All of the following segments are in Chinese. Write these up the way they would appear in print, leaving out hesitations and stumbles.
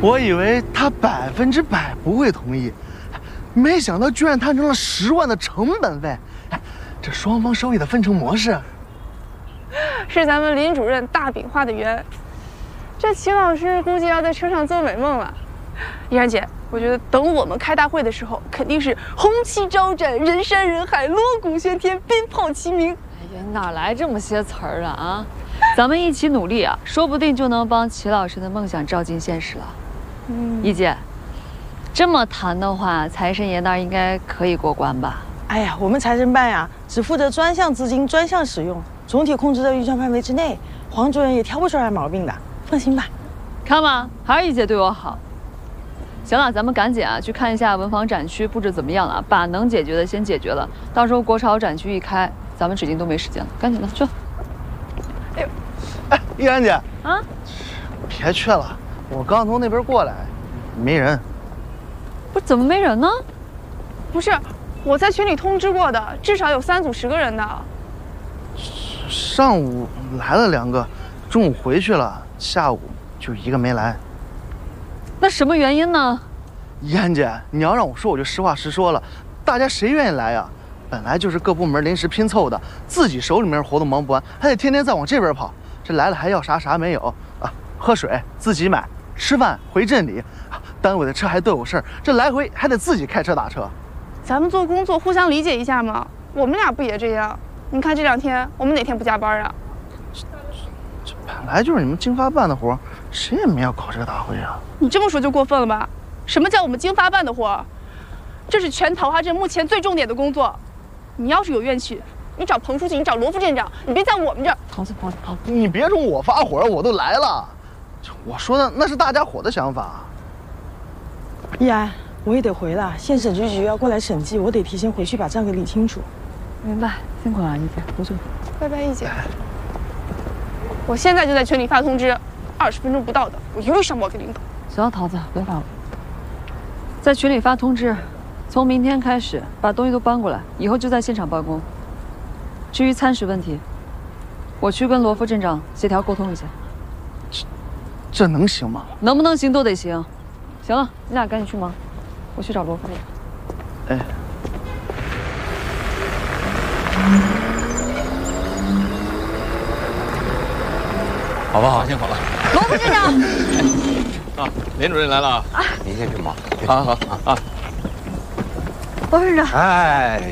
我以为他100%不会同意，没想到居然谈成了10万的成本费。这双方收益的分成模式， 是咱们林主任大饼画的圆。这齐老师估计要在车上做美梦了。依然姐，我觉得等我们开大会的时候，肯定是红旗招展，人山人海，锣鼓喧天，鞭炮齐鸣。 哎呀，哪来这么些词儿啊？咱们一起努力啊，说不定就能帮齐老师的梦想照进现实了。一姐，这么谈的话，财神爷那儿应该可以过关吧？ 哎呀，我们财神办呀，只负责专项资金专项使用，总体控制在预算范围之内，黄主任也挑不出来毛病的，放心吧。 看嘛，还是一姐对我好。行了，咱们赶紧啊去看一下文房展区布置怎么样了，把能解决的先解决了，到时候国潮展区一开，咱们指定都没时间了，赶紧的去。 哎，依然姐啊， 别去了，我刚从那边过来，没人。 不是怎么没人呢？ 不是，我在群里通知过的，至少有3组10个人的。 上午来了2个，中午回去了，下午就1个没来。 那什么原因呢？ 依然姐，你要让我说，我就实话实说了，大家谁愿意来呀？本来就是各部门临时拼凑的，自己手里面活动忙不完，还得天天再往这边跑。这来了还要啥没有啊？喝水自己买，吃饭回镇里，单位的车还都有事儿，这来回还得自己开车打车。 咱们做工作互相理解一下嘛，我们俩不也这样？你看这2天，我们哪天不加班啊？ 这本来就是你们经发办的活，谁也没要搞这个大会啊！ 你这么说就过分了吧？什么叫我们经发办的活？这是全桃花镇目前最重点的工作。你要是有怨气，你找彭书记，你找罗副镇长，你别在我们这儿。 跑， 你别冲我发火，我都来了。我说的那是大家伙的想法。 依然，我也得回了，县审计局要过来审计，我得提前回去把账给理清楚。 明白，辛苦了，一姐，回去。 拜拜，一姐。我现在就在群里发通知，20分钟不到的，我一律上报给领导。 行，桃子，别发了，在群里发通知，从明天开始把东西都搬过来，以后就在现场办公。至于餐食问题，我去跟罗副镇长协调沟通一下。 这能行吗？ 能不能行都得行。行了，你俩赶紧去忙，我去找罗副镇长。 哎。 好不好？辛苦了， 罗副镇长。 啊，连主任来了啊！ 您先去忙。 好啊。 罗副镇长。 哎，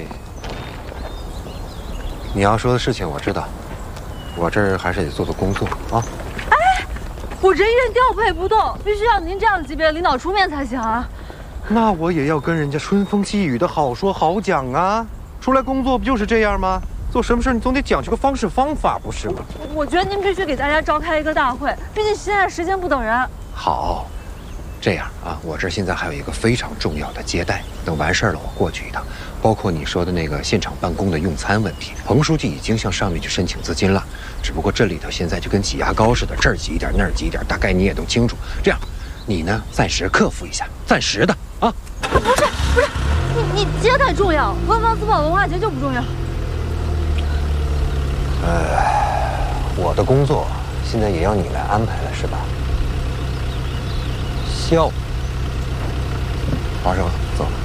你要说的事情我知道，我这儿还是得做做工作啊。 哎，我人员调配不动，必须要您这样的级别的领导出面才行啊。 那我也要跟人家春风细雨的好说好讲啊。出来工作不就是这样吗？做什么事你总得讲究个方式方法，不是吗？ 我觉得您必须给大家召开一个大会，毕竟现在时间不等人。 好，这样啊，我这现在还有一个非常重要的接待，等完事儿了我过去一趟。包括你说的那个现场办公的用餐问题，彭书记已经向上面去申请资金了，只不过这里头现在就跟挤牙膏似的，这儿挤一点那儿挤一点，大概你也都清楚。这样，你呢暂时克服一下，暂时的啊。 不是，你接待重要，文房四宝文化节就不重要。 我的工作现在也要你来安排了，是吧？笑，华生，走。